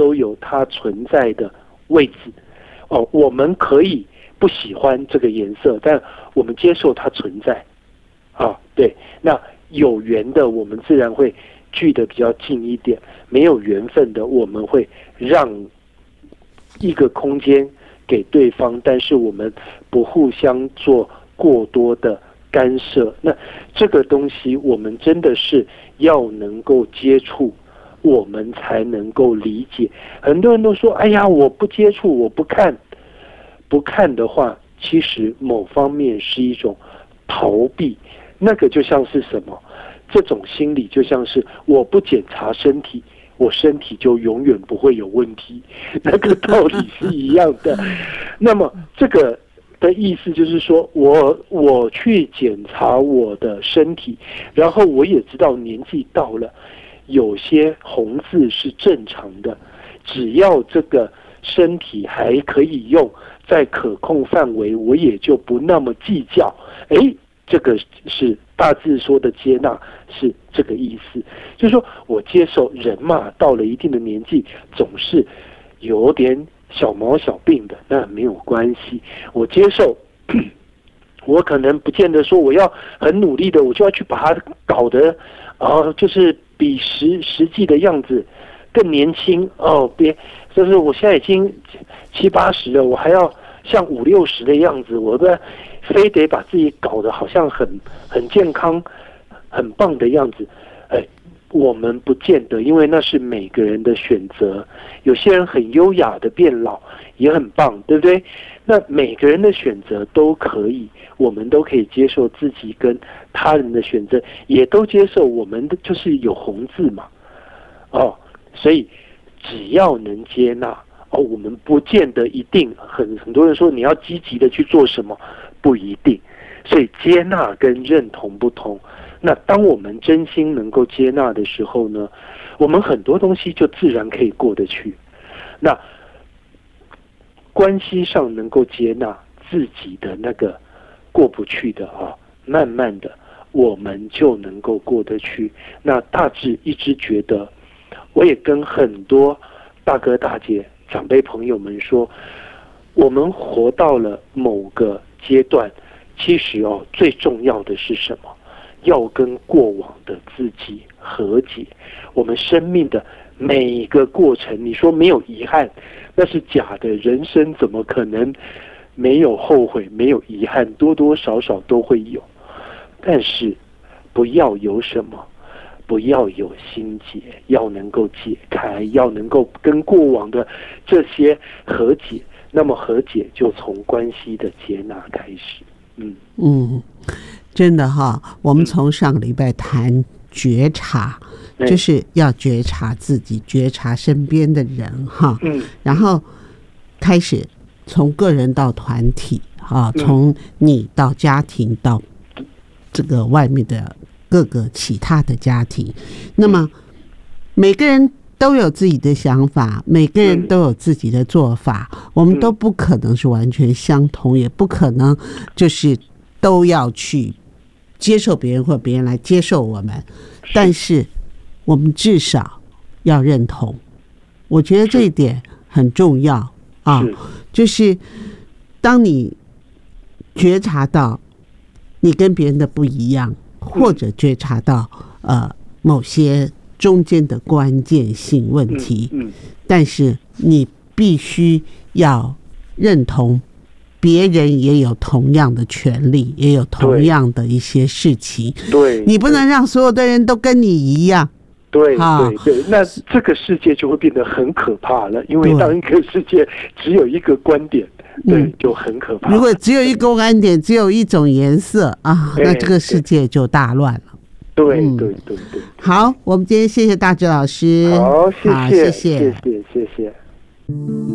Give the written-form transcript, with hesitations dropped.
都有它存在的位置。我们可以不喜欢这个颜色，但我们接受它存在。对，那有缘的我们自然会聚得比较近一点，没有缘分的我们会让一个空间给对方，但是我们不互相做过多的干涉。那这个东西我们真的是要能够接触，我们才能够理解。很多人都说，哎呀，我不接触，我不看。不看的话，其实某方面是一种逃避。那个就像是什么？这种心理就像是我不检查身体，我身体就永远不会有问题，那个道理是一样的。那么这个的意思就是说，我去检查我的身体，然后我也知道年纪到了，有些红字是正常的，只要这个身体还可以用，在可控范围，我也就不那么计较。这个是大致说的接纳，是这个意思。就是说我接受人嘛，到了一定的年纪，总是有点小毛小病的，那没有关系，我接受。我可能不见得说我要很努力的，我就要去把它搞得就是比实际的样子更年轻别，就是我现在已经70、80了，我还要像50、60的样子，我非得把自己搞得好像很健康、很棒的样子。我们不见得，因为那是每个人的选择。有些人很优雅的变老也很棒，对不对？那每个人的选择都可以，我们都可以接受自己跟他人的选择，也都接受我们的就是有红字嘛。所以只要能接纳。我们不见得一定很多人说你要积极的去做什么，不一定。所以接纳跟认同不同。那当我们真心能够接纳的时候呢，我们很多东西就自然可以过得去。那关系上能够接纳自己的那个过不去的慢慢的我们就能够过得去。那大致一直觉得，我也跟很多大哥大姐长辈朋友们说，我们活到了某个阶段，其实最重要的是什么？要跟过往的自己和解。我们生命的每一个过程，你说没有遗憾，那是假的。人生怎么可能没有后悔、没有遗憾？多多少少都会有。但是不要有什么，不要有心结，要能够解开，要能够跟过往的这些和解。那么和解就从关系的接纳开始。 真的我们从上个礼拜谈觉察，就是要觉察自己，觉察身边的人然后开始从个人到团体从你到家庭到这个外面的各个其他的家庭。那么每个人都有自己的想法，每个人都有自己的做法，我们都不可能是完全相同，也不可能就是都要去接受别人或别人来接受我们，但是我们至少要认同。我觉得这一点很重要就是当你觉察到你跟别人的不一样，或者觉察到某些中间的关键性问题，但是你必须要认同别人也有同样的权利，也有同样的一些事情。对，你不能让所有的人都跟你一样。 对，那这个世界就会变得很可怕了，因为当一个世界只有一个观点，就很可怕。 如果只有一个观点，只有一种颜色那这个世界就大乱了。 对。 好，我们今天谢谢大志老师。 好，谢谢。